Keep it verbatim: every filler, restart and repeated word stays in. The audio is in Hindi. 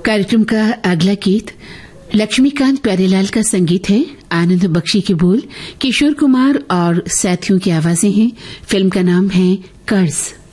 कार्यक्रम का अगला गीत लक्ष्मीकांत प्यारेलाल का संगीत है, आनंद बख्शी के बोल, किशोर कुमार और साथियों की आवाजें हैं। फिल्म का नाम है कर्ज।